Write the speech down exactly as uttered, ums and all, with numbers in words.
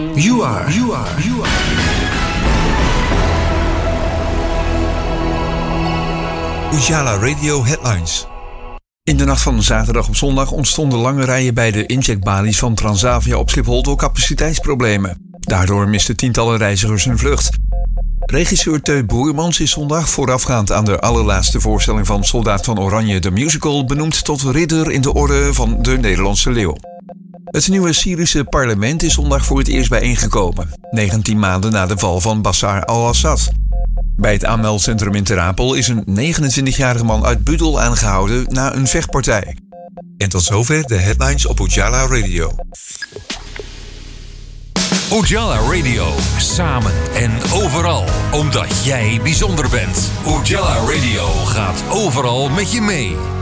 You are, you are, you are. Ujala Radio Headlines. In de nacht van zaterdag op zondag ontstonden lange rijen bij de incheckbalies van Transavia op Schiphol door capaciteitsproblemen. Daardoor misten tientallen reizigers hun vlucht. Regisseur Teun Boermans is zondag voorafgaand aan de allerlaatste voorstelling van Soldaat van Oranje de Musical benoemd tot ridder in de orde van de Nederlandse Leeuw. Het nieuwe Syrische parlement is zondag voor het eerst bijeengekomen, negentien maanden na de val van Bashar al-Assad. Bij het aanmeldcentrum in Ter Apel is een negenentwintigjarige man uit Budel aangehouden na een vechtpartij. En tot zover de headlines op Ujala Radio. Ujala Radio, samen en overal, omdat jij bijzonder bent. Ujala Radio gaat overal met je mee.